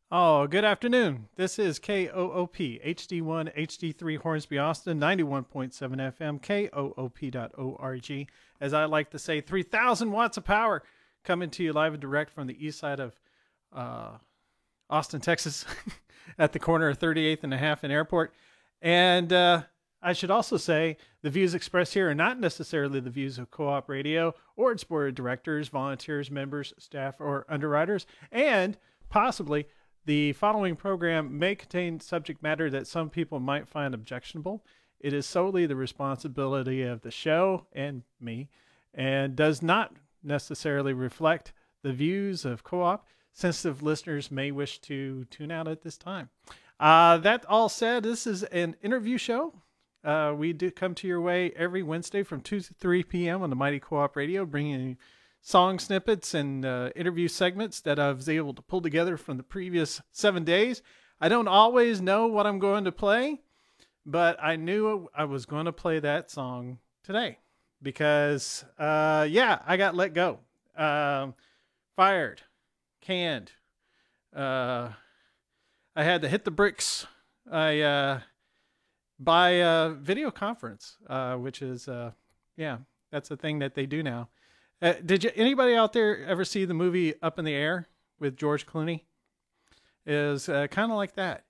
Oh, good afternoon. This is KOOP HD1 HD3 Hornsby Austin 91.7 FM KOOP.org. As I like to say, 3,000 watts of power coming to you live and direct from the east side of uh, Austin, Texas, at the corner of 38th and a half and Airport. And I should also say the views expressed here are not necessarily the views of Co-op Radio or its board of directors, volunteers, members, staff, or underwriters, and possibly the following program may contain subject matter that some people might find objectionable. It is solely the responsibility of the show and me, and does not necessarily reflect the views of Co-op. Sensitive listeners may wish to tune out at this time. That all said, this is an interview show. We do come to your way every Wednesday from 2 to 3 p.m. on the Mighty Co-op Radio, bringing you song snippets and interview segments that I was able to pull together from the previous 7 days. I don't always know what I'm going to play, but I knew I was going to play that song today because, I got let go, fired, canned. I had to hit the bricks. I by video conference, which is that's a thing that they do now. Anybody out there ever see the movie Up in the Air with George Clooney? Is kind of like that.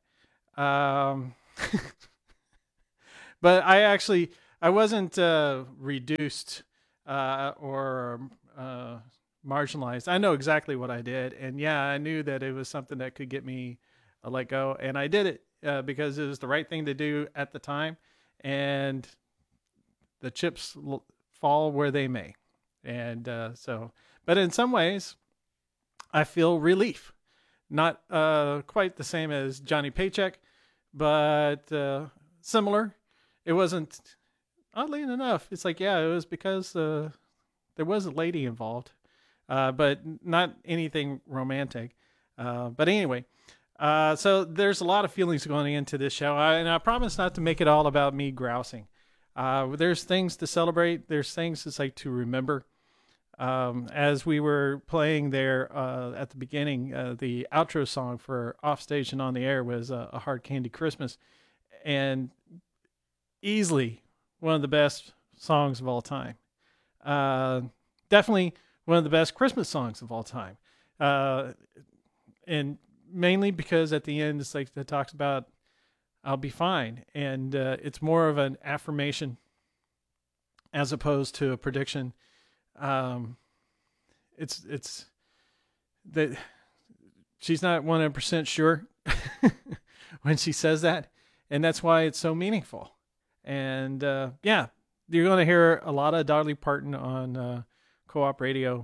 But I wasn't reduced or marginalized. I know exactly what I did, and I knew that it was something that could get me let go, and I did it because it was the right thing to do at the time, and the chips fall where they may. And but in some ways, I feel relief. Not quite the same as Johnny Paycheck, but similar. It wasn't, oddly enough, it's like, it was because there was a lady involved, but not anything romantic. But anyway, so there's a lot of feelings going into this show, and I promise not to make it all about me grousing. There's things to celebrate. There's things it's like to remember. As we were playing there at the beginning, the outro song for Offstage and On the Air was A Hard Candy Christmas, and easily one of the best songs of all time. Definitely one of the best Christmas songs of all time. And mainly because at the end, it's like it talks about I'll be fine. And it's more of an affirmation as opposed to a prediction. It's that she's not 100% sure when she says that. And that's why it's so meaningful. And you're going to hear a lot of Dolly Parton on Co-op Radio.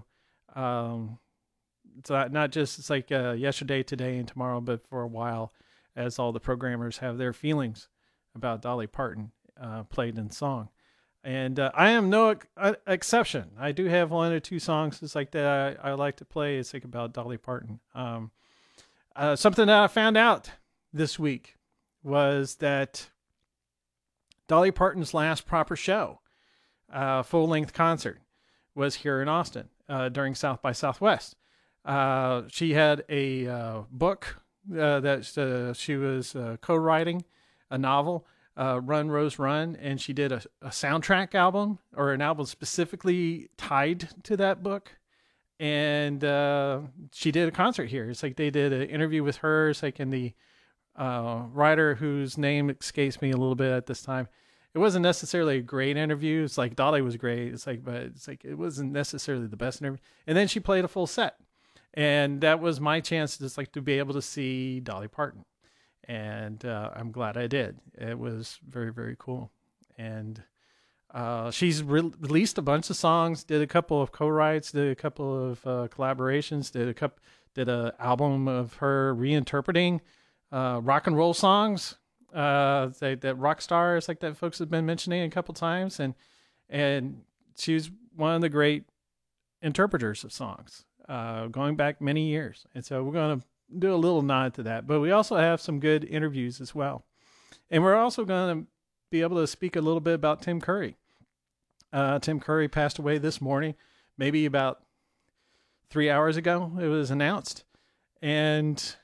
It's not just, it's like yesterday, today, and tomorrow, but for a while, as all the programmers have their feelings about Dolly Parton played in song. And I am no exception. I do have one or two songs just like that I like to play. It's like about Dolly Parton. Something that I found out this week was that Dolly Parton's last proper show, full-length concert, was here in Austin during South by Southwest. She had a book that she was co-writing, a novel, Run Rose Run, and she did a soundtrack album, or an album specifically tied to that book. And she did a concert here. It's like they did an interview with her. It's like in the writer whose name escapes me a little bit at this time. It wasn't necessarily a great interview. It's like Dolly was great. But it wasn't necessarily the best interview. And then she played a full set, and that was my chance to be able to see Dolly Parton. And I'm glad I did. It was very, very cool. And she's released a bunch of songs, did a couple of co-writes, did a couple of collaborations, did an album of her reinterpreting rock and roll songs that rock stars like that folks have been mentioning a couple times. And she's one of the great interpreters of songs going back many years. And so we're going to do a little nod to that, but we also have some good interviews as well. And we're also going to be able to speak a little bit about Tim Curry. Tim Curry passed away this morning, maybe about 3 hours ago. It was announced. And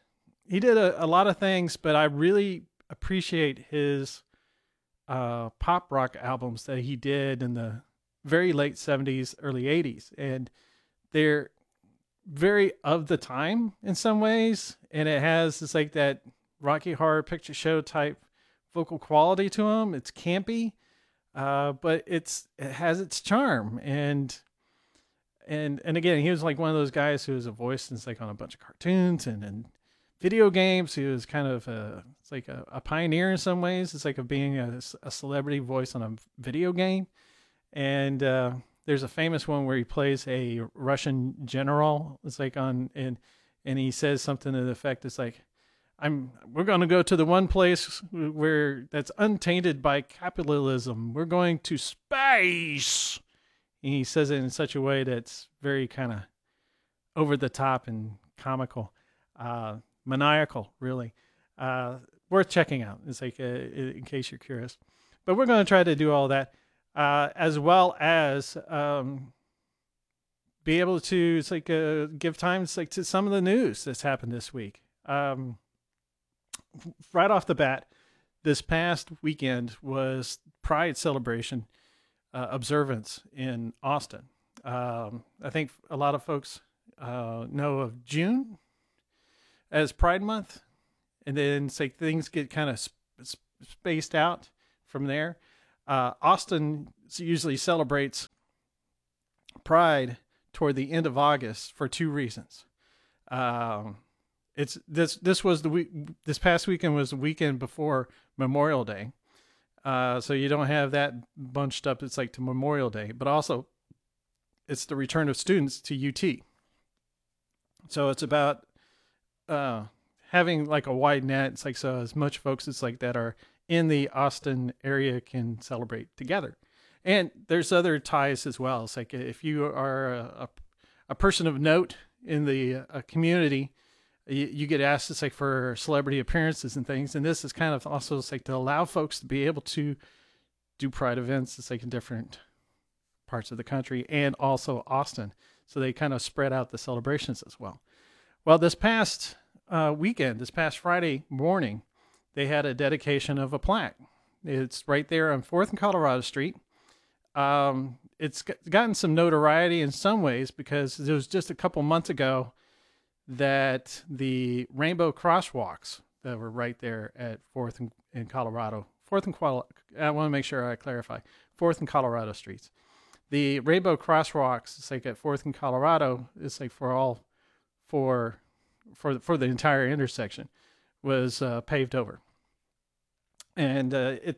he did a lot of things, but I really appreciate his pop rock albums that he did in the very late 70s, early 80s. And they're very of the time in some ways. And it has this like that Rocky Horror Picture Show type vocal quality to them. It's campy, but it has its charm. And again, he was like one of those guys who was a voice and like on a bunch of cartoons and video games. He was kind of it's like a pioneer in some ways. It's like of being a celebrity voice on a video game. And there's a famous one where he plays a Russian general. It's like and he says something to the effect, it's like, we're going to go to the one place where that's untainted by capitalism. We're going to space. And he says it in such a way that's very kind of over the top and comical, maniacal, really. Worth checking out. It's like, in case you're curious. But we're going to try to do all that, as well as be able to, it's like, give time, it's like, to some of the news that's happened this week. Right off the bat, this past weekend was Pride celebration observance in Austin. I think a lot of folks know of June as Pride Month, and then it's like things get kind of spaced out from there. Austin usually celebrates Pride toward the end of August for two reasons. This past weekend was the weekend before Memorial Day. So you don't have that bunched up. It's like to Memorial Day, but also it's the return of students to UT. So it's about, having like a wide net. It's like, so as much folks it's like that are in the Austin area can celebrate together. And there's other ties as well. It's like if you are a person of note in the community, you get asked, it's like for celebrity appearances and things. And this is kind of also, it's like to allow folks to be able to do Pride events. It's like in different parts of the country and also Austin. So they kind of spread out the celebrations as well. Well, this past weekend, this past Friday morning, they had a dedication of a plaque. It's right there on 4th and Colorado Street. It's gotten some notoriety in some ways because it was just a couple months ago that the rainbow crosswalks that were right there at 4th and Colorado, I want to make sure I clarify, 4th and Colorado streets. The rainbow crosswalks, it's like at 4th and Colorado, it's like for the entire intersection was paved over. And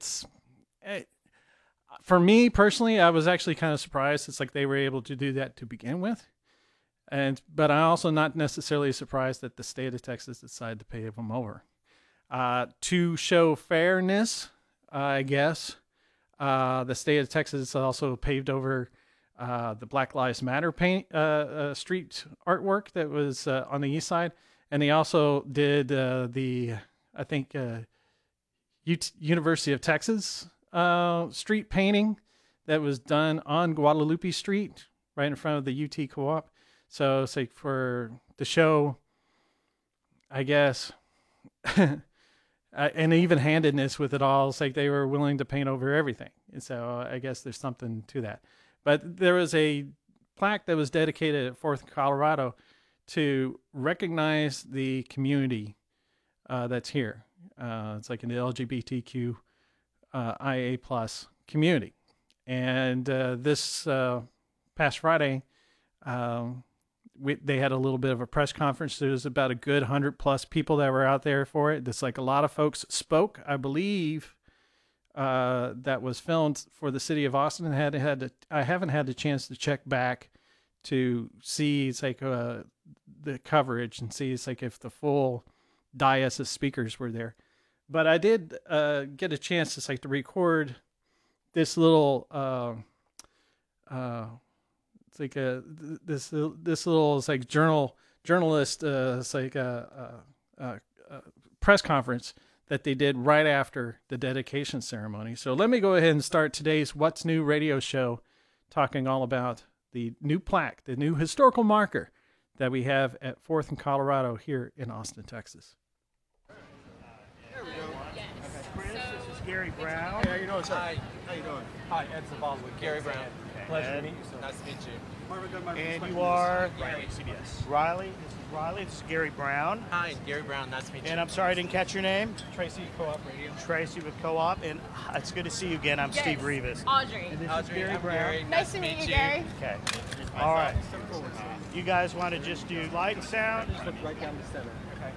for me personally, I was actually kind of surprised. It's like they were able to do that to begin with. But I'm also not necessarily surprised that the state of Texas decided to pave them over. To show fairness, I guess, the state of Texas also paved over the Black Lives Matter street artwork that was on the east side. And they also did University of Texas street painting that was done on Guadalupe Street, right in front of the UT Co-op. So it's like for the show, I guess, and even-handedness with it all. It's like they were willing to paint over everything. And so I guess there's something to that. But there was a plaque that was dedicated at 4th Colorado to recognize the community that's here. It's like in the LGBTQ IA plus community. And this past Friday, they had a little bit of a press conference. There was about a good 100+ people that were out there for it. It's like a lot of folks spoke. I believe that was filmed for the city of Austin. I haven't had the chance to check back to see it's like the coverage and see it's like if the full dais of speakers were there. But I did get a chance to to record this little it's like this little it's like journalist it's like a press conference that they did right after the dedication ceremony. So let me go ahead and start today's What's New radio show, talking all about the new plaque, the new historical marker that we have at 4th and Colorado here in Austin, Texas. Gary Brown. Hey, how you doing, sir? Hi. How you doing? Hi, Ed Zavala with Gary Brown. Pleasure to meet you, sir. Nice to meet you. And you are Riley, CBS. Riley. This is Riley. This is Gary Brown. Hi, Gary Brown. Nice to meet you. And I'm sorry I didn't catch your name. Tracy, Co-op Radio. Tracy with Co-op. And it's good to see you again. I'm Yes. Steve Rivas. Audrey. And this Audrey, is Gary I'm Brown. Gary. Nice to meet you, Gary. Okay. All right. You guys want to just do light and sound? Just look right down the center. Okay.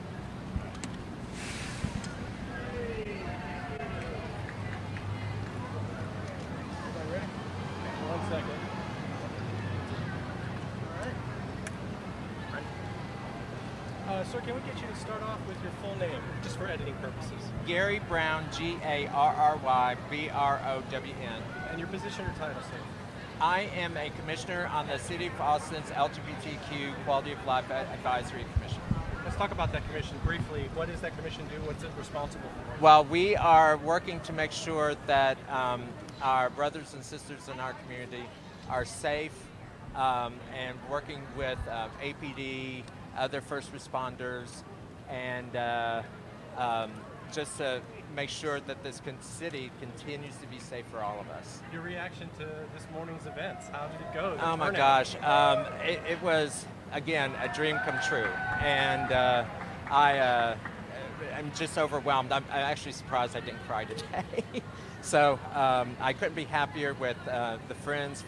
Ready? 1 second. All right. Sir, can we get you to start off with your full name, just for editing purposes, Gary Brown, Garrybrown. and your position or title, sir? I am a commissioner on the City of Austin's LGBTQ Quality of Life Advisory Commission. Let's talk about that commission briefly. What does that commission do? What's it responsible for? Well, we are working to make sure that our brothers and sisters in our community are safe and working with APD, other first responders, and just to make sure that this city continues to be safe for all of us. Your reaction to this morning's events, how did it go? Oh my gosh, it was, again, a dream come true, and I'm just overwhelmed. I'm actually surprised I didn't cry today. So I couldn't be happier with the friends,